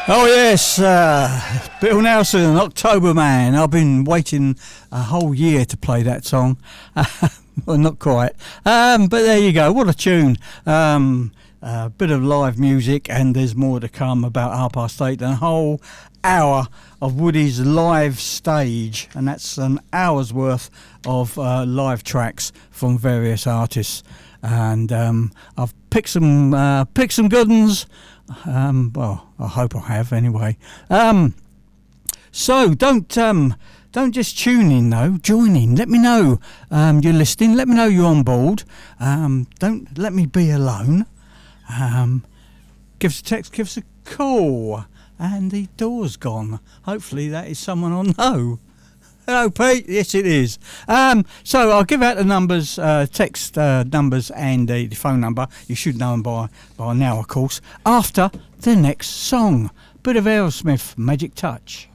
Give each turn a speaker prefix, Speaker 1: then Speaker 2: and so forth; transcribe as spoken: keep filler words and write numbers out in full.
Speaker 1: Oh yes, uh, Bill Nelson, October Man. I've been waiting a whole year to play that song. Well, not quite, um, but there you go. What a tune! Um, a bit of live music, and there's more to come. About half past eight, and a whole hour of Woody's live stage, and that's an hour's worth of uh, live tracks from various artists. And um, I've picked some uh, picked some good ones. Um, well, I hope I have anyway. Um, so don't um, don't just tune in though. Join in. Let me know um, you're listening. Let me know you're on board. Um, don't let me be alone. Um, give us a text. Give us a call. And the door's gone. Hopefully that is someone I know. Hello, Pete. Yes, it is. Um, so I'll give out the numbers, uh, text uh, numbers and uh, the phone number. You should know them by, by now, of course. After the next song. Bit of Aerosmith, Magic Touch.